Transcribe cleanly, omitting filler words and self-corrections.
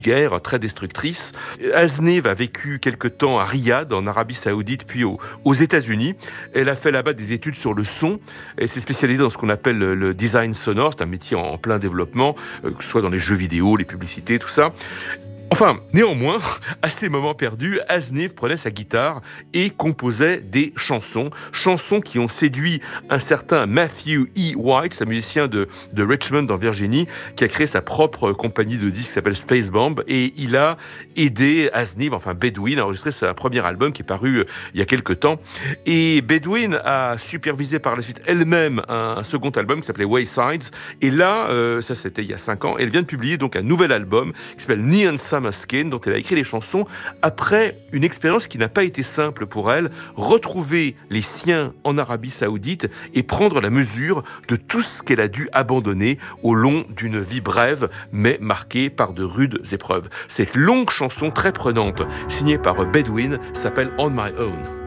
guerre très destructrice. Aznev a vécu quelque temps à Riyad, en Arabie Saoudite, puis aux États-Unis. Elle a fait là-bas des études sur le son. Elle s'est spécialisée dans ce qu'on appelle le design sonore. C'est un métier en plein développement, que ce soit dans les jeux vidéo, les publicités, tout ça. Enfin, néanmoins, à ces moments perdus, Aznev prenait sa guitare et composait des chansons qui ont séduit un certain Matthew E. White, un musicien de Richmond en Virginie, qui a créé sa propre compagnie de disques qui s'appelle Space Bomb, et il a aidé Aznev, enfin Bedouin, à enregistrer son premier album qui est paru il y a quelque temps. Et Bedouin a supervisé par la suite elle-même un second album qui s'appelait Waysides, et là, ça c'était il y a 5 ans, elle vient de publier donc un nouvel album qui s'appelle Neon Summer Skin, dont elle a écrit les chansons après une expérience qui n'a pas été simple pour elle, retrouver les siens en Arabie Saoudite et prendre la mesure de tout ce qu'elle a dû abandonner au long d'une vie brève, mais marquée par de rudes épreuves. Cette longue chanson très prenante, signée par Bedouin, s'appelle On My Own.